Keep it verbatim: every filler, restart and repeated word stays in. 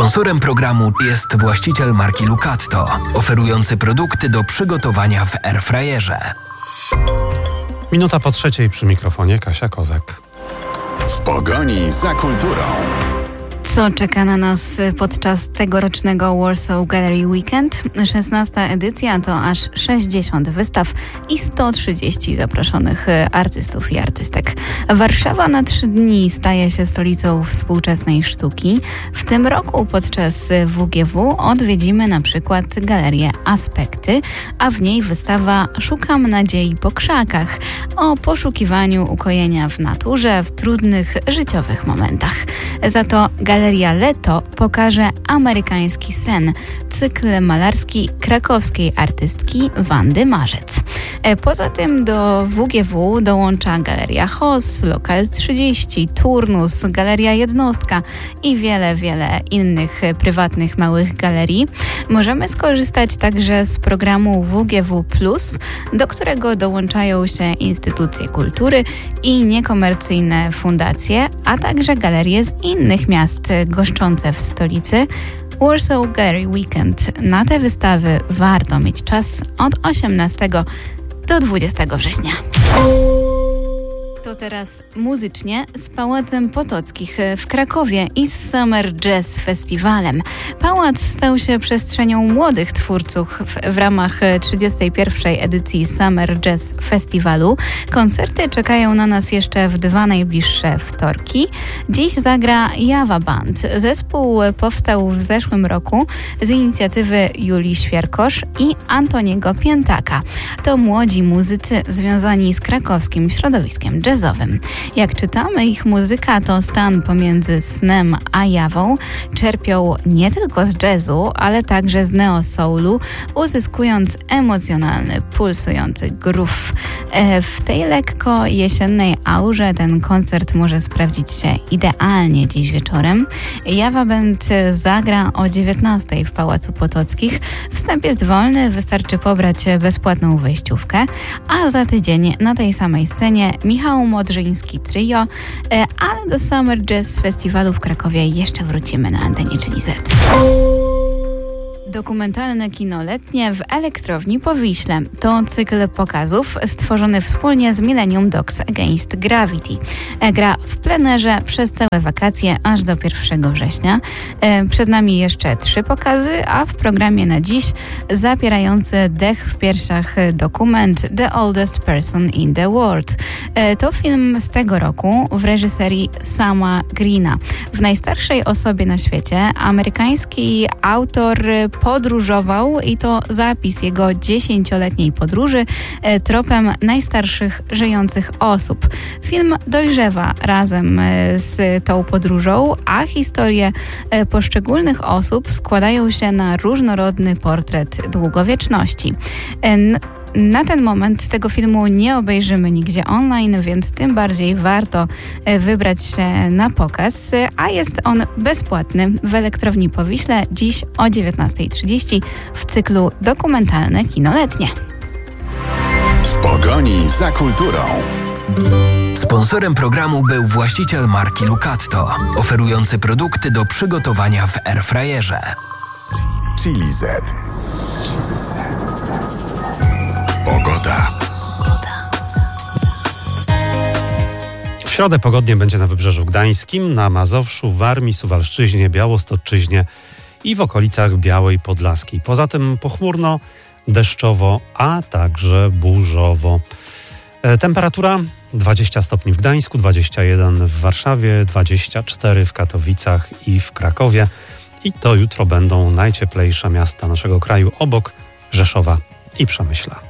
Sponsorem programu jest właściciel marki Lucatto, oferujący produkty do przygotowania w airfryerze. Minuta po trzeciej przy mikrofonie Kasia Kozak. W pogoni za kulturą. Co czeka na nas podczas tegorocznego Warsaw Gallery Weekend? szesnasta edycja to aż sześćdziesiąt wystaw i sto trzydzieści zaproszonych artystów i artystek. Warszawa na trzy dni staje się stolicą współczesnej sztuki. W tym roku podczas W G W odwiedzimy na przykład galerię Aspekty, a w niej wystawa Szukam nadziei po krzakach o poszukiwaniu ukojenia w naturze w trudnych życiowych momentach. Za to Galeria Leto pokaże amerykański sen, cykl malarski krakowskiej artystki Wandy Marzec. Poza tym do W G W dołącza Galeria Hoss, Lokal trzydzieści, Turnus, Galeria Jednostka i wiele, wiele innych prywatnych małych galerii. Możemy skorzystać także z programu W G W plus, do którego dołączają się instytucje kultury i niekomercyjne fundacje, a także galerie z innych miast goszczące w stolicy. Warsaw Gallery Weekend. Na te wystawy warto mieć czas od osiemnastego do dwudziestego września. To teraz muzycznie z Pałacem Potockich w Krakowie i z Summer Jazz Festiwalem. Pałac stał się przestrzenią młodych twórców w, w ramach trzydziestej pierwszej edycji Summer Jazz Festiwalu. Koncerty czekają na nas jeszcze w dwa najbliższe wtorki. Dziś zagra Java Band. Zespół powstał w zeszłym roku z inicjatywy Julii Świerkosz i Antoniego Piętaka. To młodzi muzycy związani z krakowskim środowiskiem jazzowym. Jak czytamy, ich muzyka to stan pomiędzy snem a jawą. Czerpią nie tylko z jazzu, ale także z neo-soulu, uzyskując emocjonalny, pulsujący groove. W tej lekko jesiennej aurze ten koncert może sprawdzić się idealnie dziś wieczorem. Java Band zagra o dziewiętnastej w Pałacu Potockich. Wstęp jest wolny, wystarczy pobrać bezpłatną wejściówkę, a za tydzień na tej samej scenie Michał Modrzyński Trio, ale do Summer Jazz Festiwalu w Krakowie jeszcze wrócimy na antenie, czyli Z. Dokumentalne kino letnie w Elektrowni Powiśle. To cykl pokazów stworzony wspólnie z Millennium Dogs Against Gravity. Gra w plenerze przez całe wakacje aż do pierwszego września. Przed nami jeszcze trzy pokazy, a w programie na dziś zapierający dech w piersiach dokument The Oldest Person in the World. To film z tego roku w reżyserii Sama Greena. W najstarszej osobie na świecie amerykański autor podróżował i to zapis jego dziesięcioletniej podróży e, tropem najstarszych żyjących osób. Film dojrzewa razem e, z tą podróżą, a historie e, poszczególnych osób składają się na różnorodny portret długowieczności. E, Na ten moment tego filmu nie obejrzymy nigdzie online, więc tym bardziej warto wybrać się na pokaz, a jest on bezpłatny w Elektrowni Powiśle dziś o dziewiętnasta trzydzieści w cyklu Dokumentalne kino letnie. W pogoni za kulturą. Sponsorem programu był właściciel marki Lucatto, oferujący produkty do przygotowania w airfryerze. Chili Z. Chili Z. Pogoda. W środę pogodnie będzie na Wybrzeżu Gdańskim, na Mazowszu, Warmii, Suwalszczyźnie, Białostoczyźnie i w okolicach Białej Podlaskiej. Poza tym pochmurno, deszczowo, a także burzowo. E, temperatura dwadzieścia stopni w Gdańsku, dwadzieścia jeden w Warszawie, dwadzieścia cztery w Katowicach i w Krakowie. I to jutro będą najcieplejsze miasta naszego kraju obok Rzeszowa i Przemyśla.